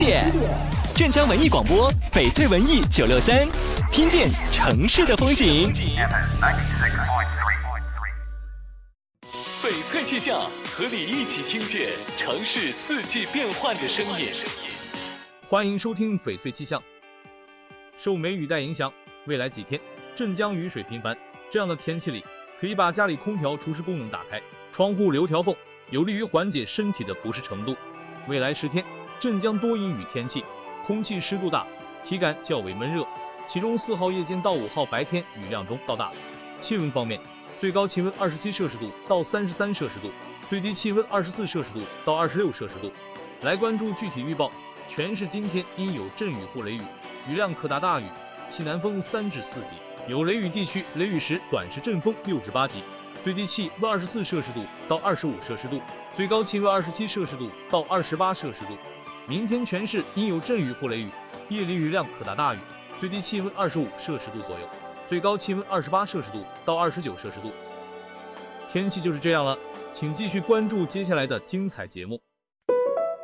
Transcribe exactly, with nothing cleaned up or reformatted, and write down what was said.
点，镇江文艺广播，翡翠文艺九六三，听见城市的风景。翡翠气象，和你一起听见城市四季变换的声音。 欢迎收听翡翠气象。受梅雨带影响，未来几天镇江雨水频繁，这样的天气里，可以把家里空调除湿功能打开，窗户留条缝，有利于缓解身体的不适程度。未来十天，镇江多阴雨天气，空气湿度大，体感较为闷热，其中四号夜间到五号白天雨量中较大。气温方面，最高气温二十七摄氏度到三十三摄氏度，最低气温二十四摄氏度到二十六摄氏度。来关注具体预报，全市今天阴有阵雨或雷雨，雨量可达大雨，西南风三至四级，有雷雨地区雷雨时短时阵风六至八级。最低气温二十四摄氏度到二十五摄氏度，最高气温二十七摄氏度到二十八摄氏度。明天全市阴有阵雨或雷雨，夜里雨量可达大雨，最低气温二十五摄氏度左右，最高气温二十八摄氏度到二十九摄氏度。天气就是这样了，请继续关注接下来的精彩节目。